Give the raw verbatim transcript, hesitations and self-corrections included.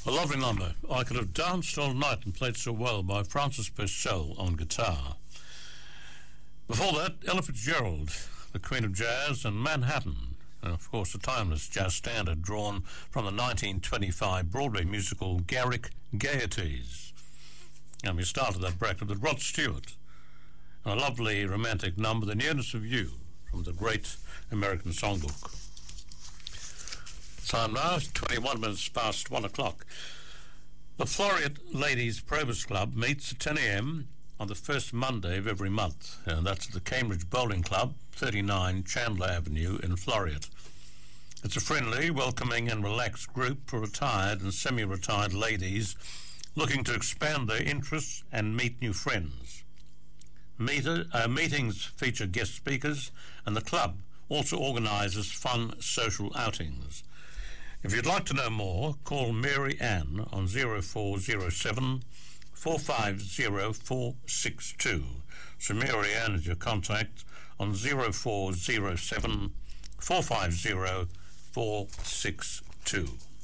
A lovely number. I Could Have Danced All Night and Played So Well by Francis Purcell on guitar. Before that, Ella Fitzgerald, the Queen of Jazz, and Manhattan, and of course a timeless jazz standard drawn from the nineteen twenty-five Broadway musical Garrick Gaieties. And we started that bracket with Rod Stewart, and a lovely romantic number, The Nearness of You, from the great American Songbook. Time now is twenty-one minutes past one o'clock. The Floreat Ladies Probus Club meets at ten a.m. on the first Monday of every month, and that's at the Cambridge Bowling Club, thirty-nine Chandler Avenue in Floreat. It's a friendly, welcoming and relaxed group for retired and semi-retired ladies looking to expand their interests and meet new friends. Meter, uh, meetings feature guest speakers, and the club also organises fun social outings. If you'd like to know more, call Mary Ann on zero four zero seven, four five zero, four six two. So Mary Ann is your contact on zero four zero seven, four five zero, four six two.